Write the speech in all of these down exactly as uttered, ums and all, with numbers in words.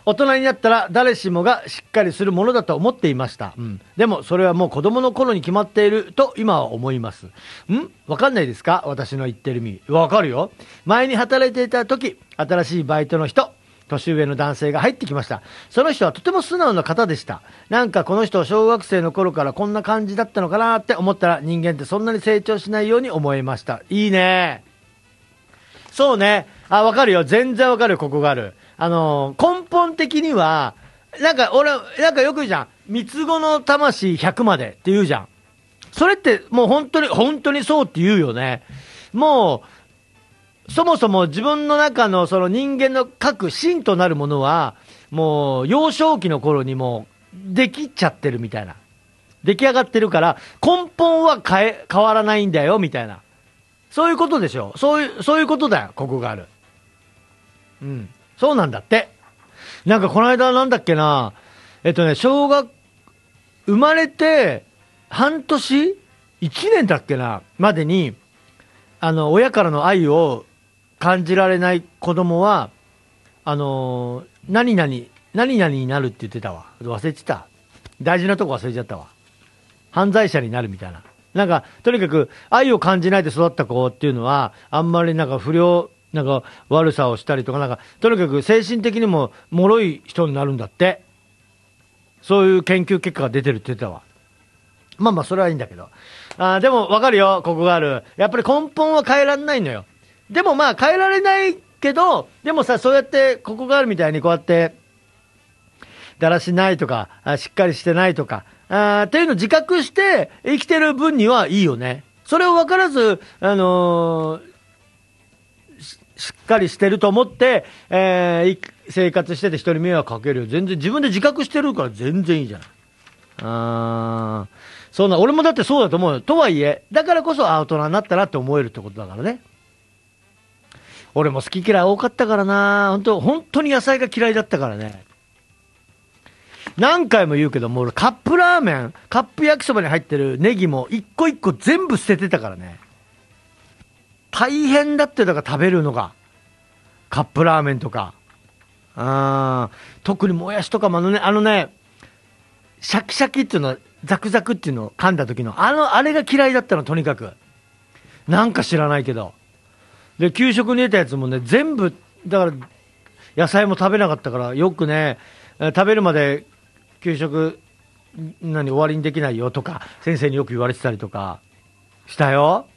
大人になったら誰しもがしっかりするものだと思っていました。うん。でもそれはもう子供の頃に決まっていると今は思います。んわかんないですか？私の言ってる意味。わかるよ。前に働いていた時、新しいバイトの人、年上の男性が入ってきました。その人はとても素直な方でした。なんかこの人小学生の頃からこんな感じだったのかなって思ったら、人間ってそんなに成長しないように思いました。いいね。そうね。あ、わかるよ。全然わかるよ、ここがある。あのー、根本的には、なんか俺、なんかよく言うじゃん。三つ子の魂ひゃくまでって言うじゃん。それってもう本当に、本当にそうって言うよね。もう、そもそも自分の中のその人間の各芯となるものは、もう幼少期の頃にもうできちゃってるみたいな。出来上がってるから、根本は変え、変わらないんだよ、みたいな。そういうことでしょ。そういう、そういうことだよ、ここがある。うん。そうなんだって。なんかこの間なんだっけな、えっとね、小学、生まれて、半年 ?いち 年だっけなまでに、あの、親からの愛を感じられない子供は、あのー、何々、何々になるって言ってたわ。忘れてた。大事なとこ忘れちゃったわ。犯罪者になるみたいな。なんか、とにかく、愛を感じないで育った子っていうのは、あんまりなんか不良、なんか悪さをしたりとか、なんか、とにかく精神的にも脆い人になるんだって。そういう研究結果が出てるって言ってたわ。まあまあ、それはいいんだけど。あでも、わかるよ、ここがある。やっぱり根本は変えられないのよ。でもまあ、変えられないけど、でもさ、そうやって、ここがあるみたいに、こうやって、だらしないとか、あしっかりしてないとか、あっていうのを自覚して生きてる分にはいいよね。それを分からず、あのー、し, しっかりしてると思って、えー、生活してて人に迷惑かけるよ。全然自分で自覚してるから全然いいじゃない。あそうな、俺もだってそうだと思うよ。とはいえ、だからこそあ大人になったなって思えるってことだからね。俺も好き嫌い多かったからな。本当本当に野菜が嫌いだったからね。何回も言うけども、俺カップラーメン、カップ焼きそばに入ってるネギも一個一個全部捨ててたからね。大変だってだから食べるのが。カップラーメンとか。あ特にもやしとかもあのね、あのね、シャキシャキっていうの、ザクザクっていうのを噛んだ時の、あの、あれが嫌いだったの、とにかく。なんか知らないけど。で、給食に入れたやつもね、全部、だから、野菜も食べなかったから、よくね、食べるまで、給食、何、終わりにできないよとか、先生によく言われてたりとか、したよ。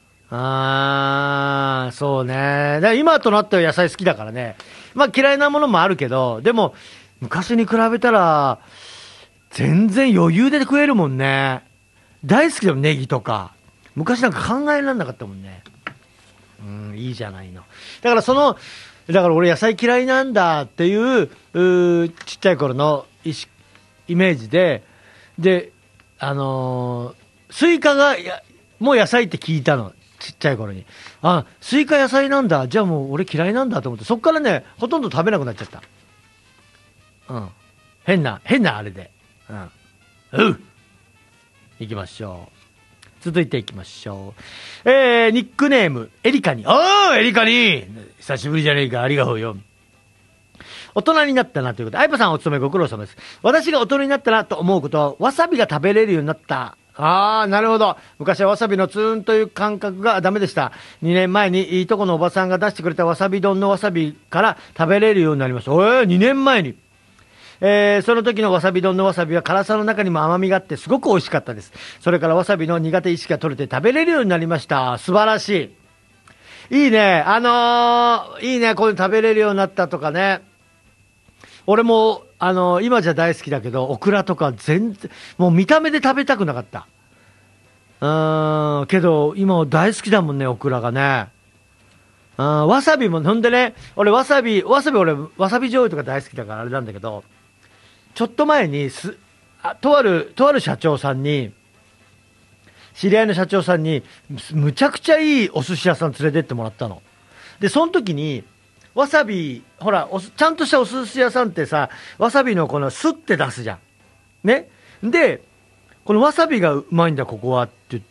あー、そうね。だから今となっては野菜好きだからね。まあ嫌いなものもあるけど、でも、昔に比べたら、全然余裕で食えるもんね。大好きだもん、ネギとか。昔なんか考えられなかったもんね。うん、いいじゃないの。だからその、だから俺野菜嫌いなんだっていう、うーちっちゃい頃の意識、イメージで、で、あのー、スイカがや、もう野菜って聞いたの。ちっちゃい頃に。あ、スイカ野菜なんだ。じゃあもう俺嫌いなんだと思って、そっからね、ほとんど食べなくなっちゃった。うん。変な、変なあれで。うん。うっ行きましょう。続いていきましょう。えー、ニックネーム、エリカに。おーエリカに久しぶりじゃねえか。ありがとうよ。大人になったなということで、あいぱさんお勤めご苦労様です。私が大人になったなと思うことは、わさびが食べれるようになった。あー、なるほど。昔はわさびのツーンという感覚がダメでした。にねんまえにいいとこのおばさんが出してくれたわさび丼のわさびから食べれるようになりました。えー、にねんまえに。えー、その時のわさび丼のわさびは辛さの中にも甘みがあってすごく美味しかったです。それからわさびの苦手意識が取れて食べれるようになりました。素晴らしい。いいね。あのー、いいね。こういうの食べれるようになったとかね。俺も、あのー、今じゃ大好きだけど、オクラとか全然、もう見た目で食べたくなかった。うーん、けど、今は大好きだもんね、オクラがね。うん、わさびも、ほんでね、俺わさび、わさび俺、わさび醤油とか大好きだからあれなんだけど、ちょっと前にすあとあるとある社長さんに知り合いの社長さんにむちゃくちゃいいお寿司屋さん連れてってもらったので、その時にわさびほらおちゃんとしたお寿司屋さんってさ、わさびのこのスッて出すじゃんね。でこのわさびがうまいんだここはって言って、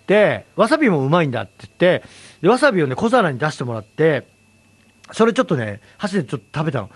わさびもうまいんだって言って、でわさびをね小皿に出してもらって、それちょっとね箸でちょっと食べたの。